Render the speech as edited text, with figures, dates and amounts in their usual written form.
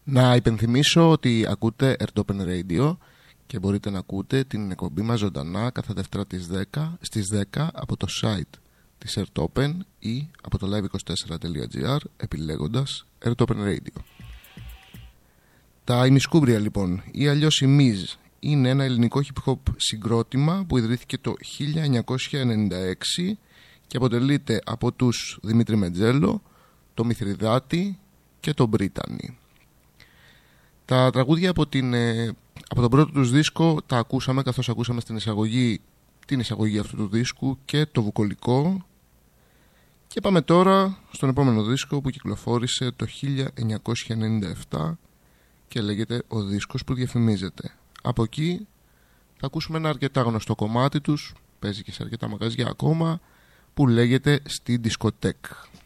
Να υπενθυμίσω ότι ακούτε Erdopen Radio και μπορείτε να ακούτε την εκπομπή μας ζωντανά κάθε Δευτέρα στις 10 από το site της Erdopen ή από το live24.gr επιλέγοντας Erdopen Radio. Τα ημισκούμπρια λοιπόν ή αλλιώς η Miz είναι ένα ελληνικό hip hop συγκρότημα που ιδρύθηκε το 1996 και αποτελείται από τους Δημήτρη Μετζέλο, το Μηθριδάτη και τον Μπρίτανη. Τα τραγούδια από τον πρώτο τους δίσκο τα ακούσαμε καθώς ακούσαμε την εισαγωγή αυτού του δίσκου και το βουκολικό. Και πάμε τώρα στον επόμενο δίσκο που κυκλοφόρησε το 1997 και λέγεται «Ο δίσκος που διαφημίζεται». Από εκεί θα ακούσουμε ένα αρκετά γνωστό κομμάτι τους, παίζει και σε αρκετά μαγαζιά ακόμα, που λέγεται «Στη Δισκοτέκ».